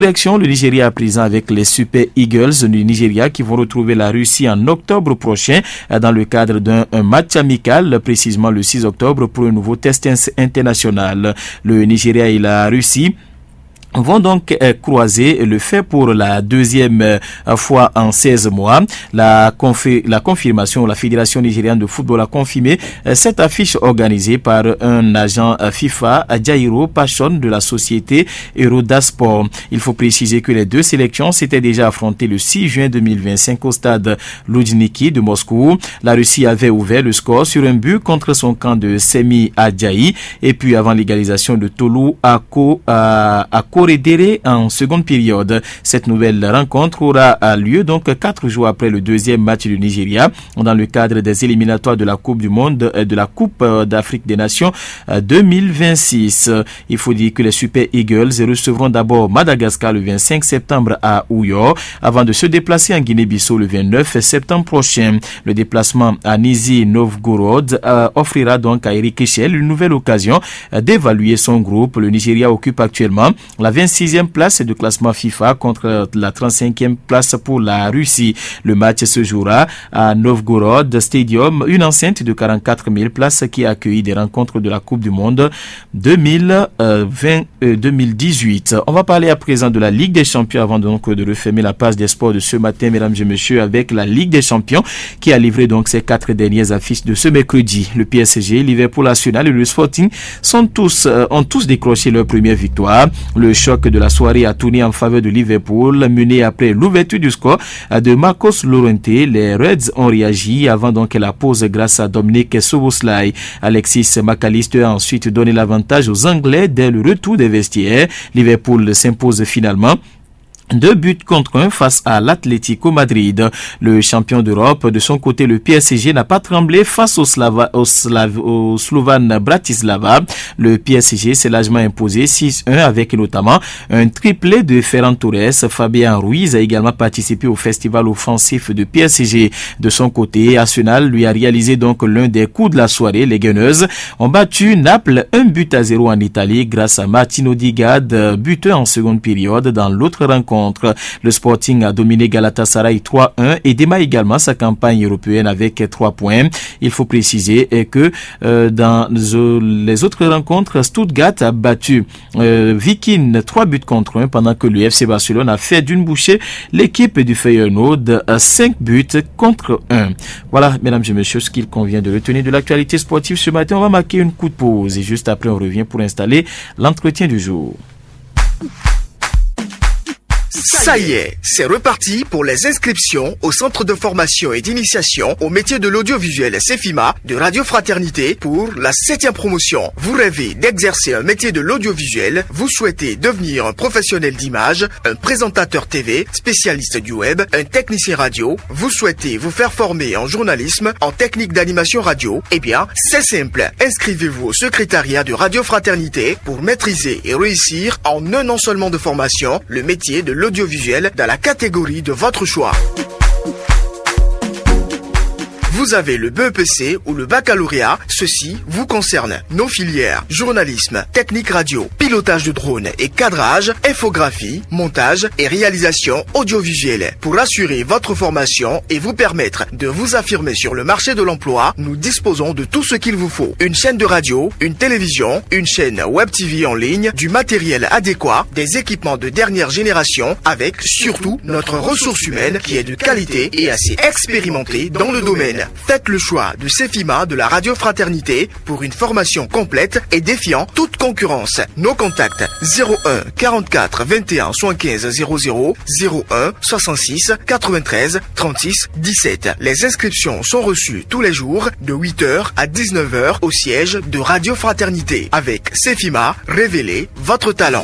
Direction le Nigeria à présent avec les Super Eagles du Nigeria qui vont retrouver la Russie en octobre prochain dans le cadre d'un match amical, précisément le 6 octobre pour un nouveau test international. Le Nigeria et la Russie vont donc croiser le fait pour la deuxième fois en 16 mois. La confirmation, la Fédération nigériane de football a confirmé cette affiche organisée par un agent FIFA, Jairo Pachon de la société Eurodasport. Il faut préciser que les deux sélections s'étaient déjà affrontées le 6 juin 2025 au stade Loujniki de Moscou. La Russie avait ouvert le score sur un but contre son camp de Semi Adjaï et puis avant l'égalisation de Tolu à Koredere en seconde période. Cette nouvelle rencontre aura lieu donc 4 jours après le deuxième match du Nigeria dans le cadre des éliminatoires de la Coupe du Monde, de la Coupe d'Afrique des Nations 2026. Il faut dire que les Super Eagles recevront d'abord Madagascar le 25 septembre à Ouyo avant de se déplacer en Guinée-Bissau le 29 septembre prochain. Le déplacement à Nizhny Novgorod offrira donc à Eric Echel une nouvelle occasion d'évaluer son groupe. Le Nigeria occupe actuellement la 26e place de classement FIFA contre la 35e place pour la Russie. Le match se jouera à Novgorod Stadium, une enceinte de 44 000 places qui a accueilli des rencontres de la Coupe du Monde 2018. On va parler à présent de la Ligue des Champions avant donc de refermer la page des sports de ce matin, mesdames et messieurs, avec la Ligue des Champions qui a livré donc ses 4 dernières affiches de ce mercredi. Le PSG, Liverpool Arsenal et le Sporting ont tous décroché leur première victoire. Le choc de la soirée a tourné en faveur de Liverpool, mené après l'ouverture du score de Marcos Llorente. Les Reds ont réagi avant donc la pause grâce à Dominic Szoboszlai. Alexis McAllister a ensuite donné l'avantage aux Anglais dès le retour des vestiaires. Liverpool s'impose finalement 2-1 face à l'Atlético Madrid. Le champion d'Europe, de son côté, le PSG n'a pas tremblé face au Slovan Bratislava. Le PSG s'est largement imposé 6-1 avec notamment un triplé de Ferran Torres. Fabien Ruiz a également participé au festival offensif de PSG. De son côté, Arsenal lui a réalisé donc l'un des coups de la soirée. Les Gunners ont battu Naples 1-0 en Italie grâce à Martin Odegaard, buteur en seconde période dans l'autre rencontre. Le Sporting a dominé Galatasaray 3-1 et démarre également sa campagne européenne avec 3 points. Il faut préciser que dans les autres rencontres, Stuttgart a battu Viking 3-1 pendant que le FC Barcelone a fait d'une bouchée l'équipe du Feyenoord 5-1. Voilà, mesdames et messieurs, ce qu'il convient de retenir de l'actualité sportive ce matin. On va marquer une coup de pause et juste après on revient pour installer l'entretien du jour. Ça y est, c'est reparti pour les inscriptions au centre de formation et d'initiation au métier de l'audiovisuel CEFIMA de Radio Fraternité pour la 7e promotion. Vous rêvez d'exercer un métier de l'audiovisuel, vous souhaitez devenir un professionnel d'image, un présentateur TV, spécialiste du web, un technicien radio, vous souhaitez vous faire former en journalisme, en technique d'animation radio, eh bien, c'est simple. Inscrivez-vous au secrétariat de Radio Fraternité pour maîtriser et réussir en un an seulement de formation le métier de l'audiovisuel dans la catégorie de votre choix. Vous avez le BEPC ou le baccalauréat, ceci vous concerne. Nos filières, journalisme, technique radio, pilotage de drone et cadrage, infographie, montage et réalisation audiovisuelle. Pour assurer votre formation et vous permettre de vous affirmer sur le marché de l'emploi, nous disposons de tout ce qu'il vous faut. Une chaîne de radio, une télévision, une chaîne web TV en ligne, du matériel adéquat, des équipements de dernière génération avec surtout notre ressource humaine qui est de qualité et assez expérimentée dans le domaine. Faites le choix de CEFIMA de la Radio Fraternité pour une formation complète et défiant toute concurrence. Nos contacts 01 44 21 75 00 01 66 93 36 17. Les inscriptions sont reçues tous les jours de 8h à 19h au siège de Radio Fraternité. Avec CEFIMA, révélez votre talent.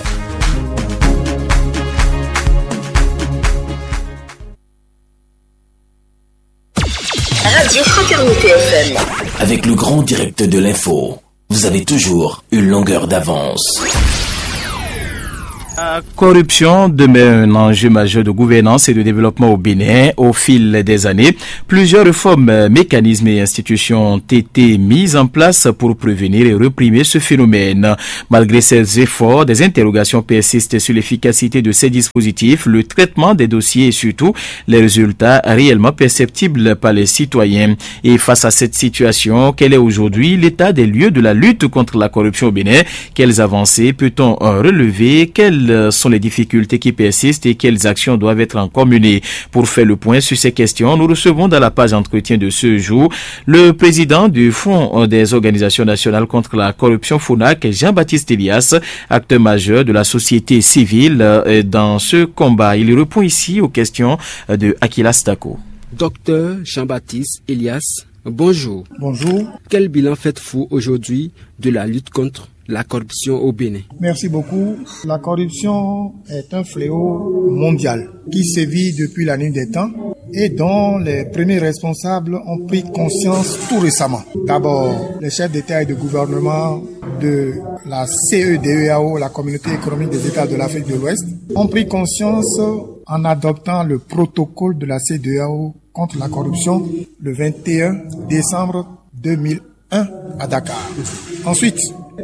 Radio Fraternité FM. Avec le grand direct de l'info, vous avez toujours une longueur d'avance. La corruption demeure un enjeu majeur de gouvernance et de développement au Bénin au fil des années. Plusieurs réformes, mécanismes et institutions ont été mises en place pour prévenir et réprimer ce phénomène. Malgré ces efforts, des interrogations persistent sur l'efficacité de ces dispositifs, le traitement des dossiers et surtout les résultats réellement perceptibles par les citoyens. Et face à cette situation, quel est aujourd'hui l'état des lieux de la lutte contre la corruption au Bénin? Quelles avancées peut-on relever? Quelles sont les difficultés qui persistent et quelles actions doivent être encore menées? Pour faire le point sur ces questions, nous recevons dans la page entretien de ce jour le président du Fonds des organisations nationales contre la corruption FONAC, Jean-Baptiste Elias, acteur majeur de la société civile dans ce combat. Il répond ici aux questions de Akila Stako. Docteur Jean-Baptiste Elias, bonjour. Bonjour. Quel bilan faites-vous aujourd'hui de la lutte contre la corruption au Bénin? Merci beaucoup. La corruption est un fléau mondial qui sévit depuis la nuit des temps et dont les premiers responsables ont pris conscience tout récemment. D'abord, les chefs d'État et de gouvernement de la CEDEAO, la Communauté économique des États de l'Afrique de l'Ouest, ont pris conscience en adoptant le protocole de la CEDEAO contre la corruption le 21 décembre 2001 à Dakar. Ensuite,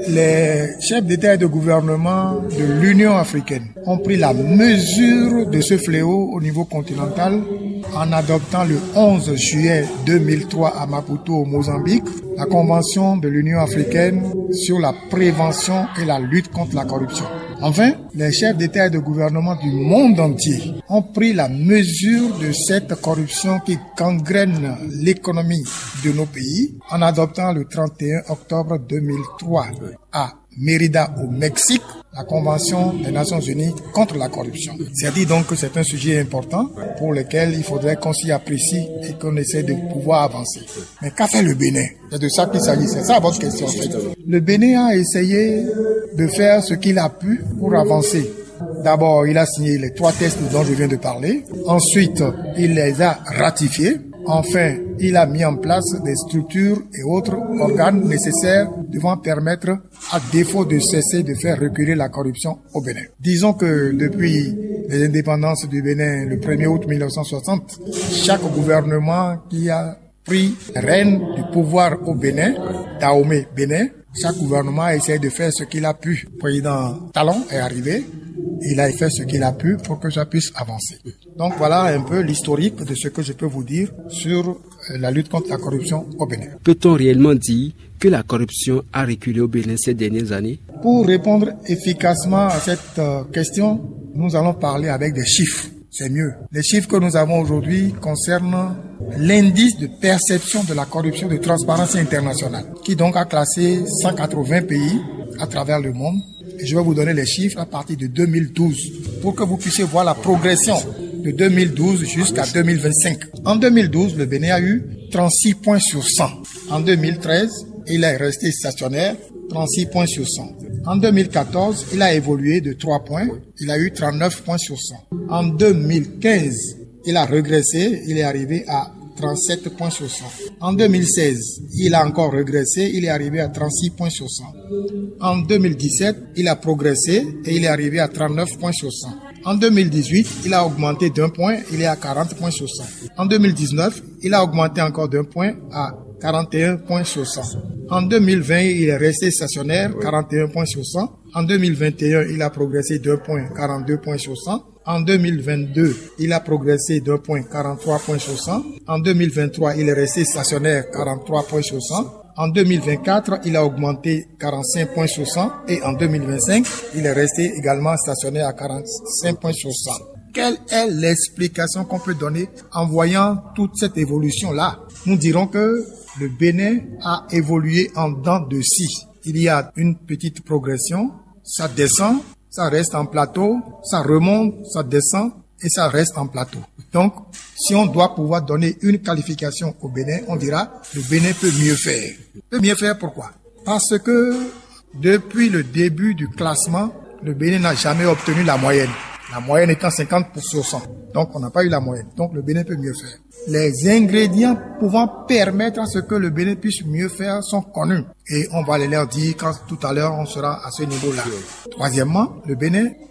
les chefs d'État et de gouvernement de l'Union africaine ont pris la mesure de ce fléau au niveau continental en adoptant le 11 juillet 2003 à Maputo au Mozambique la Convention de l'Union africaine sur la prévention et la lutte contre la corruption. Enfin, les chefs d'État et de gouvernement du monde entier ont pris la mesure de cette corruption qui gangrène l'économie de nos pays en adoptant le 31 octobre 2003 à Mérida au Mexique, la Convention des Nations Unies contre la corruption. C'est dit donc que c'est un sujet important pour lequel il faudrait qu'on s'y apprécie et qu'on essaie de pouvoir avancer. Mais qu'a fait le Bénin? C'est de ça qu'il s'agit, c'est ça votre question en fait. Le Bénin a essayé de faire ce qu'il a pu pour avancer. D'abord, il a signé les 3 textes dont je viens de parler. Ensuite, il les a ratifiés. Enfin, il a mis en place des structures et autres organes nécessaires devant permettre, à défaut de cesser de faire reculer la corruption au Bénin. Disons que depuis les indépendances du Bénin, le 1er août 1960, chaque gouvernement qui a pris règne du pouvoir au Bénin, Dahomey Bénin, chaque gouvernement a essayé de faire ce qu'il a pu. Le président Talon est arrivé. Il a fait ce qu'il a pu pour que ça puisse avancer. Donc voilà un peu l'historique de ce que je peux vous dire sur la lutte contre la corruption au Bénin. Peut-on réellement dire que la corruption a reculé au Bénin ces dernières années? Pour répondre efficacement à cette question, nous allons parler avec des chiffres. C'est mieux. Les chiffres que nous avons aujourd'hui concernent l'indice de perception de la corruption de Transparency International, qui donc a classé 180 pays à travers le monde. Et je vais vous donner les chiffres à partir de 2012 pour que vous puissiez voir la progression de 2012 jusqu'à 2025. En 2012, le Bénin a eu 36 points sur 100. En 2013, il est resté stationnaire, 36 points sur 100. En 2014, il a évolué de 3 points, il a eu 39 points sur 100. En 2015, il a régressé, il est arrivé à 37 points sur 100. En 2016, il a encore régressé, il est arrivé à 36 points sur 100. En 2017, il a progressé et il est arrivé à 39 points sur 100. En 2018, il a augmenté d'1 point, il est à 40 points sur 100. En 2019, il a augmenté encore d'1 point à 41 points sur 100. En 2020, il est resté stationnaire, 41 points sur 100. En 2021, il a progressé d'1 point, 42 points sur 100. En 2022, il a progressé d'1 point, 43 points sur 100. En 2023, il est resté stationnaire, 43 points sur 100. En 2024, il a augmenté 45 points sur 100. Et en 2025, il est resté également stationnaire à 45 points sur 100. Quelle est l'explication qu'on peut donner en voyant toute cette évolution-là? Nous dirons que le Bénin a évolué en dents de scie. Il y a une petite progression, ça descend, ça reste en plateau, ça remonte, ça descend et ça reste en plateau. Donc, si on doit pouvoir donner une qualification au Bénin, on dira le Bénin peut mieux faire. Peut mieux faire pourquoi? Parce que depuis le début du classement, le Bénin n'a jamais obtenu la moyenne. La moyenne étant 50%. Donc, on n'a pas eu la moyenne. Donc, le Bénin peut mieux faire. Les ingrédients pouvant permettre à ce que le Bénin puisse mieux faire sont connus. Et on va les leur dire quand tout à l'heure on sera à ce niveau-là. Troisièmement, le Bénin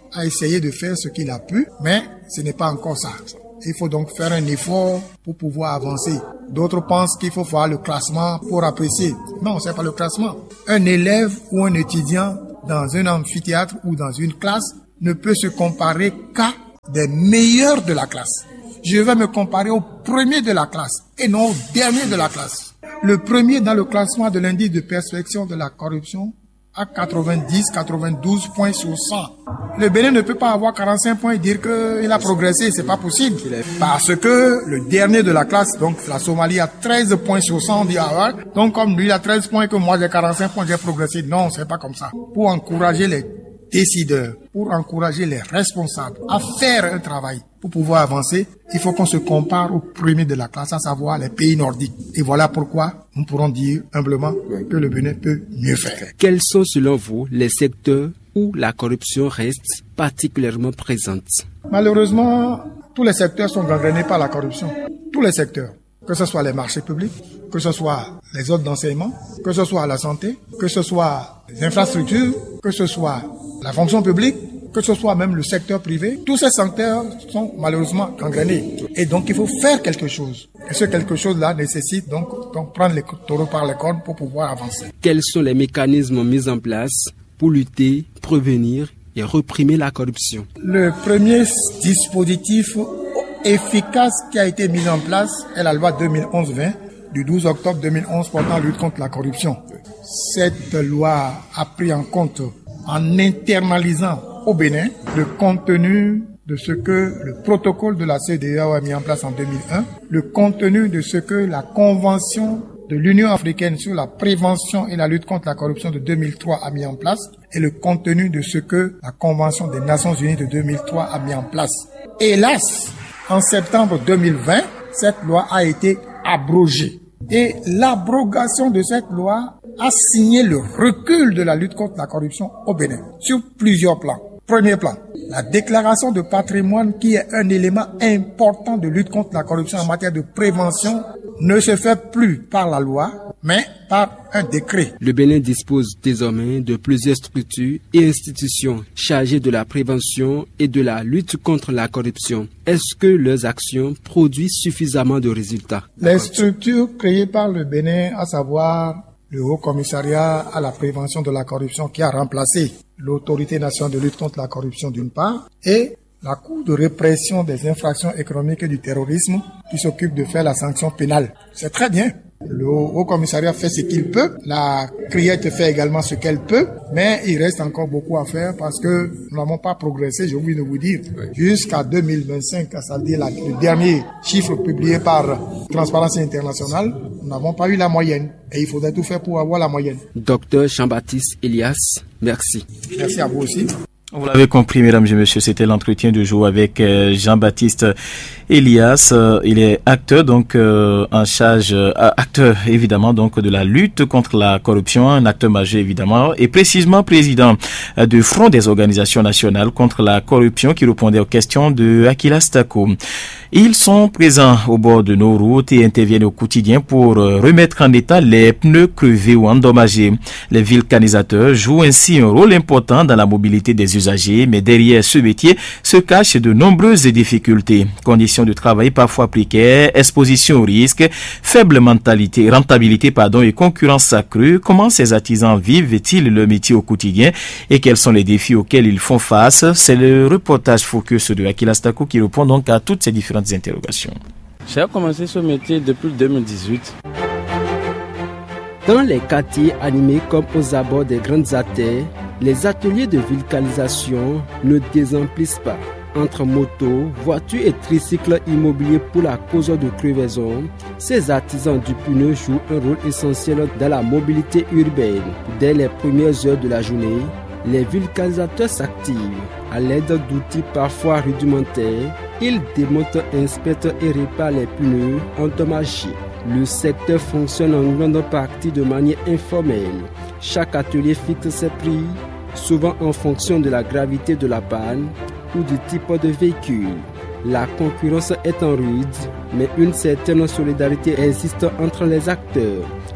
a essayé de faire ce qu'il a pu, mais ce n'est pas encore ça. Il faut donc faire un effort pour pouvoir avancer. D'autres pensent qu'il faut faire le classement pour apprécier. Non, c'est pas le classement. Un élève ou un étudiant dans un amphithéâtre ou dans une classe ne peut se comparer qu'à des meilleurs de la classe. Je vais me comparer au premier de la classe et non au dernier de la classe. Le premier dans le classement de l'indice de perception de la corruption a 92 points sur 100. Le Bénin ne peut pas avoir 45 points et dire qu'il a progressé, c'est pas possible. Parce que le dernier de la classe, donc la Somalie, a 13 points sur 100, on dit ah ouais, donc comme lui il a 13 points que moi j'ai 45 points, j'ai progressé. Non, c'est pas comme ça. Pour encourager les décideurs, pour encourager les responsables à faire un travail, pour pouvoir avancer, il faut qu'on se compare aux premiers de la classe, à savoir les pays nordiques. Et voilà pourquoi nous pourrons dire humblement que le Bénin peut mieux faire. Quels sont selon vous les secteurs où la corruption reste particulièrement présente? Malheureusement, tous les secteurs sont gangrénés par la corruption. Tous les secteurs. Que ce soit les marchés publics, que ce soit les ordres d'enseignement, que ce soit la santé, que ce soit les infrastructures, que ce soit la fonction publique, que ce soit même le secteur privé, tous ces secteurs sont malheureusement gangrénés. Et donc il faut faire quelque chose. Et ce quelque chose-là nécessite donc prendre les taureaux par les cornes pour pouvoir avancer. Quels sont les mécanismes mis en place pour lutter, prévenir et réprimer la corruption? Le premier dispositif efficace qui a été mis en place est la loi 2011-20 du 12 octobre 2011 portant lutte contre la corruption. Cette loi a pris en compte, en internalisant au Bénin le contenu de ce que le protocole de la CEDEAO a mis en place en 2001, le contenu de ce que la Convention de l'Union africaine sur la prévention et la lutte contre la corruption de 2003 a mis en place et le contenu de ce que la Convention des Nations Unies de 2003 a mis en place. Hélas, en septembre 2020, cette loi a été abrogée. Et l'abrogation de cette loi a signé le recul de la lutte contre la corruption au Bénin sur plusieurs plans. Premier plan, la déclaration de patrimoine qui est un élément important de lutte contre la corruption en matière de prévention ne se fait plus par la loi, mais par un décret. Le Bénin dispose désormais de plusieurs structures et institutions chargées de la prévention et de la lutte contre la corruption. Est-ce que leurs actions produisent suffisamment de résultats? Les structures créées par le Bénin, à savoir le Haut Commissariat à la prévention de la corruption qui a remplacé l'Autorité nationale de lutte contre la corruption d'une part et la Cour de répression des infractions économiques et du terrorisme qui s'occupe de faire la sanction pénale. C'est très bien. Le Haut Commissariat fait ce qu'il peut, la CRIET fait également ce qu'elle peut, mais il reste encore beaucoup à faire parce que nous n'avons pas progressé, j'ai oublié de vous dire, jusqu'à 2025, c'est-à-dire le dernier chiffre publié par Transparency International, nous n'avons pas eu la moyenne et il faudrait tout faire pour avoir la moyenne. Docteur Jean-Baptiste Elias, merci. Merci à vous aussi. Vous l'avez compris, mesdames et messieurs, c'était l'entretien du jour avec Jean-Baptiste Elias. Il est acteur, donc, en charge, acteur, évidemment, donc, de la lutte contre la corruption, un acteur majeur, évidemment, et précisément président du Front des organisations nationales contre la corruption qui répondait aux questions de Akilas Tako. Ils sont présents au bord de nos routes et interviennent au quotidien pour remettre en état les pneus crevés ou endommagés. Les vulcanisateurs jouent ainsi un rôle important dans la mobilité des usagers, mais derrière ce métier se cachent de nombreuses difficultés. Conditions de travail parfois précaires, exposition au risque, faible rentabilité et concurrence accrue. Comment ces artisans vivent-ils leur métier au quotidien et quels sont les défis auxquels ils font face? C'est le reportage Focus de Akilas Tako qui répond donc à toutes ces différentes interrogations. J'ai commencé ce métier depuis 2018. Dans les quartiers animés comme aux abords des grandes artères, les ateliers de vulcanisation ne désemplissent pas. Entre motos, voitures et tricycles immobiliers pour la cause de crevaison, ces artisans du pneu jouent un rôle essentiel dans la mobilité urbaine. Dès les premières heures de la journée, les vulcanisateurs s'activent. À l'aide d'outils parfois rudimentaires, ils démontent, inspectent et réparent les pneus endommagés. Le secteur fonctionne en grande partie de manière informelle. Chaque atelier fixe ses prix, souvent en fonction de la gravité de la panne ou du type de véhicule. La concurrence est en rude, mais une certaine solidarité existe entre les acteurs.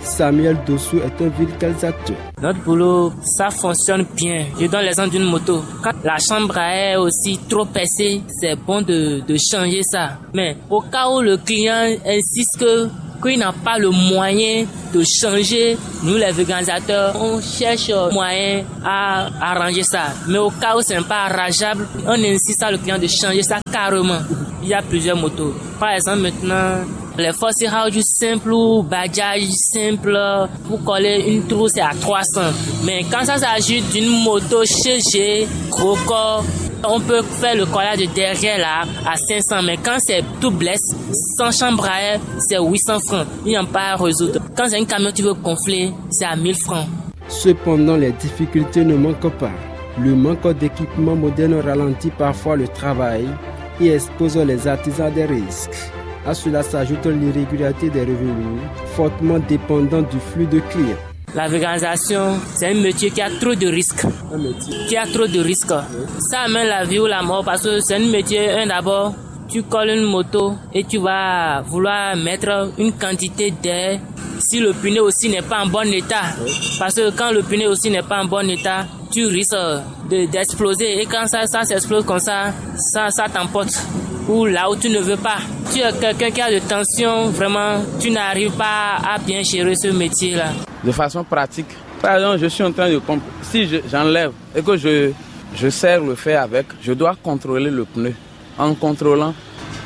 Samuel Dossou est un vulcanisateur. Notre boulot, ça fonctionne bien. Je donne l'exemple d'une moto. Quand la chambre à air est aussi trop percée, c'est bon de changer ça. Mais au cas où le client insiste qu'il n'a pas le moyen de changer, nous les vulcanisateurs, on cherche moyen à arranger ça. Mais au cas où ce n'est pas arrangeable, on insiste à le client de changer ça carrément. Il y a plusieurs motos. Par exemple, maintenant, les Force House simple ou Bajaj simple, pour coller une trousse, c'est à 300. Mais quand ça s'agit d'une moto CG, gros corps, on peut faire le collage de derrière là à 500. Mais quand c'est tout blesse, sans chambre à air, c'est 800 francs. Il n'y a pas à résoudre. Quand c'est un camion tu veux gonfler, c'est à 1000 francs. Cependant, les difficultés ne manquent pas. Le manque d'équipement moderne ralentit parfois le travail et expose les artisans à des risques. À cela s'ajoute l'irrégularité des revenus, fortement dépendant du flux de clients. La vulgarisation, c'est un métier qui a trop de risques. Qui a trop de risques. Ça amène la vie ou la mort parce que c'est un métier, d'abord, tu colles une moto et tu vas vouloir mettre une quantité d'air. Si le pneu aussi n'est pas en bon état, parce que quand le pneu aussi n'est pas en bon état, tu risques d'exploser. Et quand ça s'explose comme ça t'emporte. Ou là où tu ne veux pas. Tu es quelqu'un qui a de tension, vraiment, tu n'arrives pas à bien gérer ce métier-là. De façon pratique, par exemple, je suis en train de... Si j'enlève et que je serre le fer avec, je dois contrôler le pneu. En contrôlant,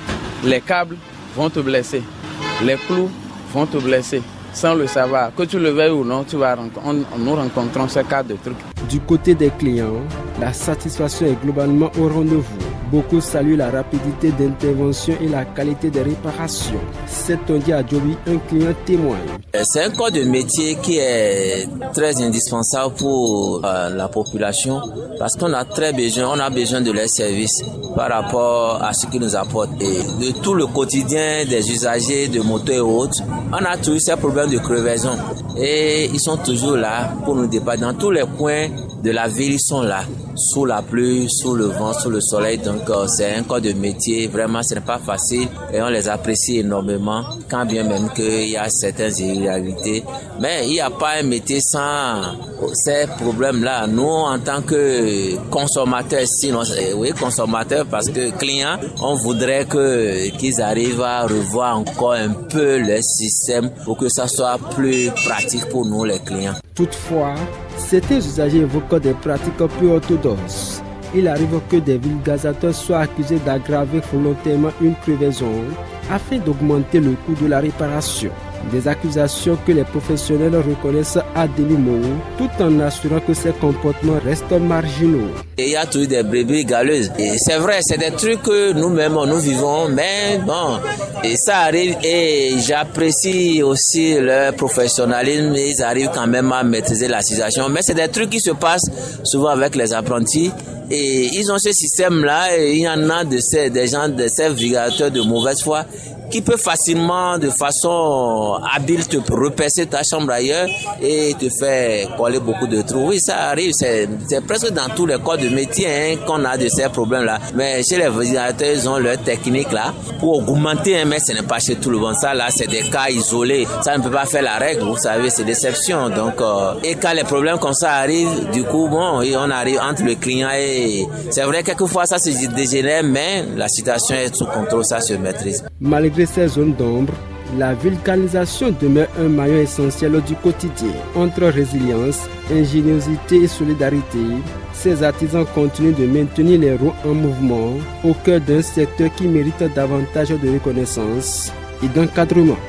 les câbles vont te blesser, les clous vont te blesser. Sans le savoir, que tu le veuilles ou non, nous rencontrons ce cas de trucs. Du côté des clients, la satisfaction est globalement au rendez-vous. Beaucoup saluent la rapidité d'intervention et la qualité des réparations. C'est-on dit à Joby, un client témoigne. C'est un corps de métier qui est très indispensable pour la population parce qu'on a besoin de leurs services par rapport à ce qu'ils nous apportent. Et de tout le quotidien des usagers de motos et autres, on a toujours ces problèmes de crevaison. Et ils sont toujours là pour nous dépanner. Dans tous les coins de la ville, ils sont là. Sous la pluie, sous le vent, sous le soleil. Donc c'est un corps de métier. Vraiment, ce n'est pas facile et on les apprécie énormément. Quand bien même qu'il y a certaines irrégularités. Mais il n'y a pas un métier sans ces problèmes-là. Nous, en tant que consommateurs, consommateurs parce que clients, on voudrait qu'ils arrivent à revoir encore un peu leur système pour que ça soit plus pratique pour nous, les clients. Toutefois, certains usagers évoquent des pratiques peu orthodoxes. Il arrive que des vulgarisateurs soient accusés d'aggraver volontairement une crevaison afin d'augmenter le coût de la réparation. Des accusations que les professionnels reconnaissent à demi-mot, tout en assurant que ces comportements restent marginaux. Et il y a toujours des brebis galeuses. Et c'est vrai, c'est des trucs que nous-mêmes, nous vivons, mais bon, et ça arrive et j'apprécie aussi leur professionnalisme. Ils arrivent quand même à maîtriser la situation. Mais c'est des trucs qui se passent souvent avec les apprentis. Et ils ont ce système-là et il y en a des gens, de ces vulgarisateurs de mauvaise foi qui peut facilement, de façon habile, te repasser ta chambre ailleurs et te faire coller beaucoup de trous. Oui, ça arrive, c'est presque dans tous les corps de métier qu'on a de ces problèmes-là. Mais chez les vulgarisateurs, ils ont leur technique là pour augmenter, mais ce n'est pas chez tout le monde. Ça là, c'est des cas isolés. Ça ne peut pas faire la règle, vous savez, c'est l'exception. Donc, et quand les problèmes comme ça arrivent, du coup, bon, et on arrive entre le client et... C'est vrai, quelquefois ça se dégénère, mais la situation est sous contrôle, ça se maîtrise. Malgré ces zones d'ombre, la vulcanisation demeure un maillon essentiel du quotidien. Entre résilience, ingéniosité et solidarité, ces artisans continuent de maintenir les roues en mouvement au cœur d'un secteur qui mérite davantage de reconnaissance et d'encadrement.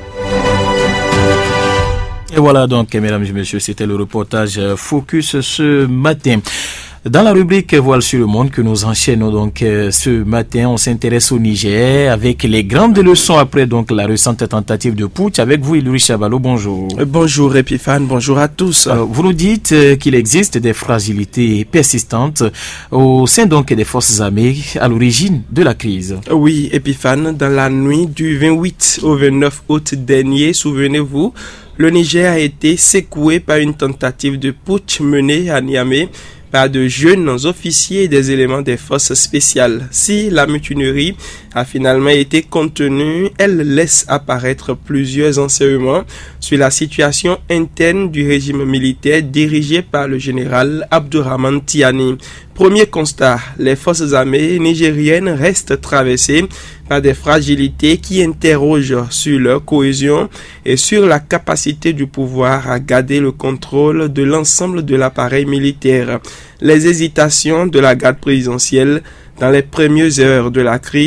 Et voilà donc, mesdames et messieurs, c'était le reportage Focus ce matin. Dans la rubrique Voile sur le monde que nous enchaînons donc ce matin, on s'intéresse au Niger avec les grandes leçons après donc la récente tentative de putsch. Avec vous, Iluri Chabalo, bonjour. Bonjour Epiphane, bonjour à tous. Vous nous dites qu'il existe des fragilités persistantes au sein donc des forces armées à l'origine de la crise. Oui, Epiphane, dans la nuit du 28 au 29 août dernier, souvenez-vous, le Niger a été secoué par une tentative de putsch menée à Niamey par de jeunes officiers et des éléments des forces spéciales. Si la mutinerie a finalement été contenue, elle laisse apparaître plusieurs enseignements sur la situation interne du régime militaire dirigé par le général Abdourahmane Tiani. Premier constat, les forces armées nigériennes restent traversées par des fragilités qui interrogent sur leur cohésion et sur la capacité du pouvoir à garder le contrôle de l'ensemble de l'appareil militaire. Les hésitations de la garde présidentielle dans les premières heures de la crise